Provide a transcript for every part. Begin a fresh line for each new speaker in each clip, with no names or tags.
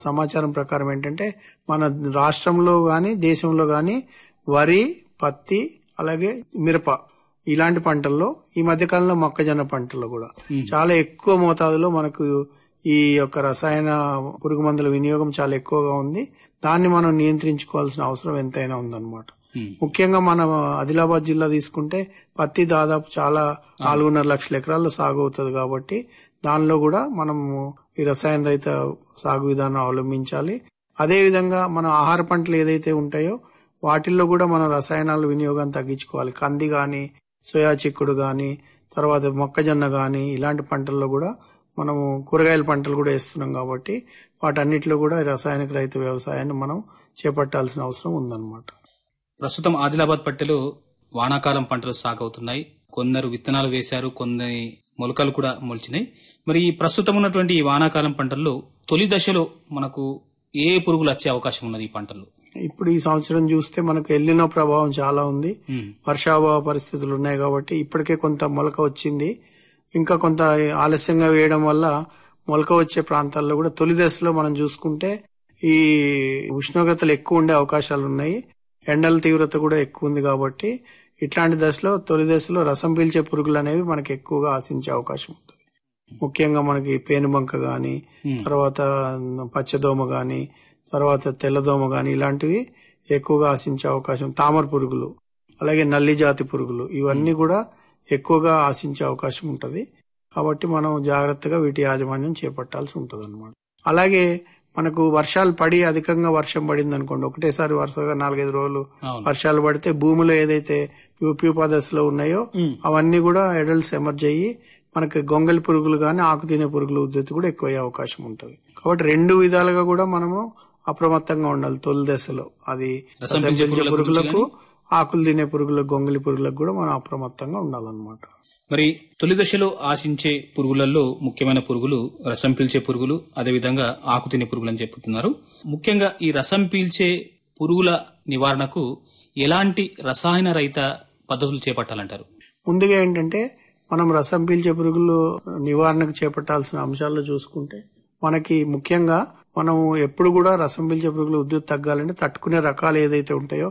సమాచారం ప్రకారం ఏంటంటే మన రాష్ట్రంలో గాని దేశంలో గాని వరి, పత్తి, అలాగే మిరప ఇలాంటి పంటల్లో ఈ మధ్య కాలంలో మొక్కజొన్న పంటల్లో కూడా చాలా ఎక్కువ మోతాదులో మనకు ఈ యొక్క రసాయన పురుగు మందుల వినియోగం చాలా ఎక్కువగా ఉంది. దాన్ని మనం నియంత్రించుకోవాల్సిన అవసరం ఎంతైనా ఉందన్నమాట. ముఖ్యంగా మన ఆదిలాబాద్ జిల్లా తీసుకుంటే పత్తి దాదాపు చాలా 4.5 లక్షల ఎకరాల్లో సాగు అవుతుంది కాబట్టి దానిలో కూడా మనము ఈ రసాయన రహిత సాగు విధానం అవలంబించాలి. అదేవిధంగా మన ఆహార పంటలు ఏదైతే ఉంటాయో వాటిల్లో కూడా మనం రసాయనాల వినియోగాన్ని తగ్గించుకోవాలి. కంది గాని, సోయా చిక్కుడు గాని, తర్వాత మొక్కజొన్న గాని ఇలాంటి పంటల్లో కూడా మనము కూరగాయల పంటలు కూడా వేస్తున్నాం కాబట్టి వాటన్నిటిలో కూడా రసాయనిక రహిత వ్యవసాయాన్ని మనం చేపట్టాల్సిన అవసరం ఉందన్నమాట.
ప్రస్తుతం ఆదిలాబాద్ పట్టెలో వానాకాలం పంటలు సాగు అవుతున్నాయి. కొందరు విత్తనాలు వేశారు, కొన్ని మొలకలు కూడా మొలిచినాయి. మరి ఈ ప్రస్తుతం ఉన్నటువంటి ఈ వానాకాలం పంటల్లో తొలి దశలో మనకు ఏ పురుగులు వచ్చే అవకాశం ఉన్నది ఈ పంటల్లో?
ఇప్పుడు ఈ సంవత్సరం చూస్తే మనకు ఎల్నినో ప్రభావం చాలా ఉంది. వర్షాభావ పరిస్థితులు ఉన్నాయి కాబట్టి ఇప్పటికే కొంత మొలక వచ్చింది. ఇంకా కొంత ఆలస్యంగా వేయడం వల్ల మొలక వచ్చే ప్రాంతాల్లో కూడా తొలి దశలో మనం చూసుకుంటే ఈ ఉష్ణోగ్రతలు ఎక్కువ ఉండే అవకాశాలు ఉన్నాయి. ఎండల తీవ్రత కూడా ఎక్కువ ఉంది కాబట్టి ఇట్లాంటి దశలో తొలి దశలో రసం పీల్చే పురుగులు అనేవి మనకి ఎక్కువగా ఆశించే అవకాశం ఉంటుంది. ముఖ్యంగా మనకి పేనుబంక గాని, తర్వాత పచ్చదోమ గాని, తర్వాత తెల్లదోమ గాని ఇలాంటివి ఎక్కువగా ఆశించే అవకాశం. తామర పురుగులు, అలాగే నల్లి జాతి పురుగులు ఇవన్నీ కూడా ఎక్కువగా ఆశించే అవకాశం ఉంటది. కాబట్టి మనం జాగ్రత్తగా వీటి యాజమాన్యం చేపట్టాల్సి ఉంటది అన్నమాట. అలాగే మనకు వర్షాలు పడి అధికంగా వర్షం పడింది అనుకోండి, ఒకటేసారి వరుసగా 4-5 రోజులు వర్షాలు పడితే భూమిలో ఏదైతే ప్యూపా దశలో ఉన్నాయో అవన్నీ కూడా ఎడల్ట్స్ ఎమర్జ్ అయ్యి మనకి గొంగలి పురుగులు గాని, ఆకు తినే పురుగుల ఉధృతి కూడా ఎక్కువయ్యే అవకాశం ఉంటది. కాబట్టి 2 విధాలుగా కూడా మనము అప్రమత్తంగా ఉండాలి. తొలి దశలో అది రసం పీల్చే పురుగులకు, ఆకులు తినే పురుగులకు, గొంగలి పురుగులకు కూడా మనం అప్రమత్తంగా ఉండాలన్నమాట.
మరి తొలి దశలో ఆశించే పురుగులలో ముఖ్యమైన పురుగులు రసం పీల్చే పురుగులు, అదేవిధంగా ఆకు తినే పురుగులు అని చెప్తున్నారు. ముఖ్యంగా ఈ రసం పీల్చే పురుగుల నివారణకు ఎలాంటి రసాయన రహిత పద్ధతులు చేపట్టాలంటారు?
ముందుగా ఏంటంటే మనం రసం పీల్చే పురుగులు నివారణకు చేపట్టాల్సిన అంశాల్లో చూసుకుంటే మనకి ముఖ్యంగా మనం ఎప్పుడు కూడా రసం పీల్చే పురుగులు ఉధృతి తగ్గాలంటే తట్టుకునే రకాలు ఏదైతే ఉంటాయో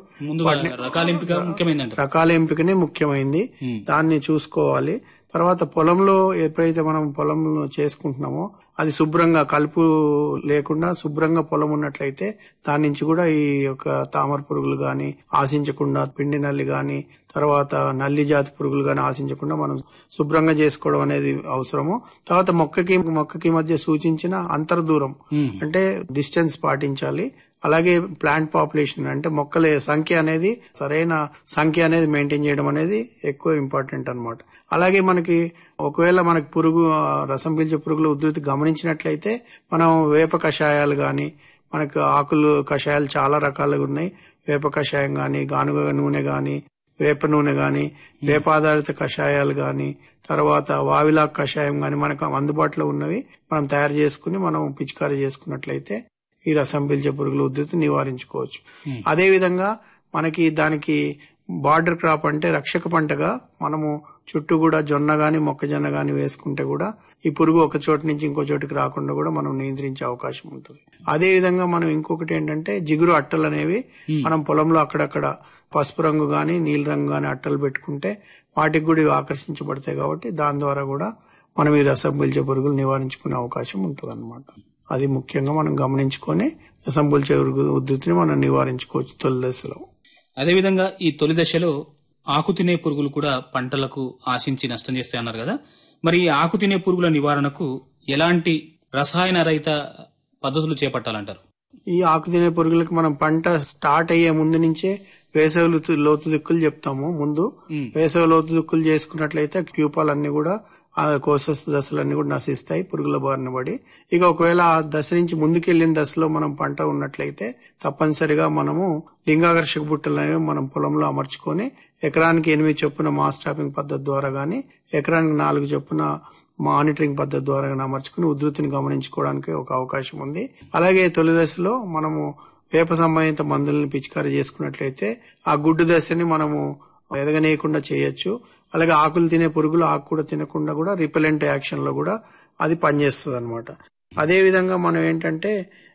రకాల ఎంపికనే ముఖ్యమైంది. దాన్ని చూసుకోవాలి. తర్వాత పొలంలో ఎప్పుడైతే మనం పొలం చేసుకుంటున్నామో అది శుభ్రంగా కలుపు లేకుండా శుభ్రంగా పొలం ఉన్నట్లయితే దాని నుంచి కూడా ఈ యొక్క తామర పురుగులు గాని ఆశించకుండా, పిండి నల్లి గాని, తర్వాత నల్లి జాతి పురుగులు గాని ఆశించకుండా మనం శుభ్రంగా చేసుకోవడం అనేది అవసరము. తర్వాత మొక్కకి మధ్య సూచించిన అంతర్ దూరం అంటే డిస్టెన్స్ పాటించాలి. అలాగే ప్లాంట్ పాపులేషన్ అంటే మొక్కల సంఖ్య అనేది సరైన సంఖ్య అనేది మెయింటైన్ చేయడం అనేది ఎక్కువ ఇంపార్టెంట్ అన్నమాట. అలాగే మనకి ఒకవేళ మనకి రసం పీల్చే పురుగుల ఉధృతి గమనించినట్లయితే మనం వేప కషాయాలు గాని, మనకు ఆకులు కషాయాలు చాలా రకాలుగా ఉన్నాయి. వేప కషాయం గాని, గానుగ నూనె గాని, వేప నూనె గాని, వేపాధారిత కషాయాలు గాని, తర్వాత వావిలాక్ కషాయం గాని మనకు అందుబాటులో ఉన్నవి మనం తయారు చేసుకుని మనం పిచికారీ చేసుకున్నట్లయితే ఈ రసం పీల్చే పురుగుల ఉధృతి నివారించుకోవచ్చు. అదే విధంగా మనకి దానికి బార్డర్ క్రాప్ అంటే రక్షక పంటగా మనము చుట్టూ కూడా జొన్న గాని, మొక్కజొన్న గాని వేసుకుంటే కూడా ఈ పురుగు ఒక చోటు నుంచి ఇంకో చోటుకి రాకుండా కూడా మనం నియంత్రించే అవకాశం ఉంటుంది. అదే విధంగా మనం ఇంకొకటి ఏంటంటే జిగురు అట్టలు అనేవి మనం పొలంలో అక్కడక్కడ పసుపు రంగు గాని, నీలి రంగు గాని అట్టలు పెట్టుకుంటే వాటికి కూడా ఇవి ఆకర్షించబడతాయి కాబట్టి దాని ద్వారా కూడా మనం ఈ రసం పీల్చే పురుగులు నివారించుకునే అవకాశం ఉంటుంది అన్నమాట. అది ముఖ్యంగా మనం గమనించుకొని రసం పీల్చే పురుగు ఉధృతిని మనం నివారించుకోవచ్చు తొలి దశలో.
అదేవిధంగా ఈ తొలి దశలో ఆకు తినే పురుగులు కూడా పంటలకు ఆశించి నష్టం చేస్తాయి అన్నారు కదా. మరి ఈ ఆకు తినే పురుగుల నివారణకు ఎలాంటి రసాయన రహిత పద్ధతులు చేపట్టాలంటారు?
ఈ ఆకు తినే పురుగులకు మనం పంట స్టార్ట్ అయ్యే ముందు నుంచే వేసవి లోతు దిక్కులు చెప్తాము. ముందు వేసవి లోతు దిక్కులు చేసుకున్నట్లయితే ప్యూపాలన్నీ కూడా ఆ కోసస్ దశలన్నీ కూడా నశిస్తాయి పురుగుల బారిన పడి. ఇక ఒకవేళ ఆ దశ నుంచి ముందుకెళ్లిన దశలో మనం పంట ఉన్నట్లయితే తప్పనిసరిగా మనము లింగాకర్షక బుట్టలు అనేవి మనం పొలంలో అమర్చుకొని ఎకరానికి 8 చొప్పున మాస్ ట్రాపింగ్ పద్ధతి ద్వారా గాని, ఎకరానికి 4 చొప్పున మానిటరింగ్ పద్ధతి ద్వారా అమర్చుకుని ఉధృతిని గమనించుకోవడానికి ఒక అవకాశం ఉంది. అలాగే తొలి దశలో మనము వేప సంబంధిత మందులను పిచికారీ చేసుకున్నట్లయితే ఆ గుడ్డు దశని మనము ఎదగనీయకుండా చేయొచ్చు. అలాగే ఆకులు తినే పురుగులు ఆకు కూడా తినకుండా కూడా రిపెలెంట్ యాక్షన్ లో కూడా అది పనిచేస్తుంది అన్నమాట. అదే విధంగా మనం ఏంటంటే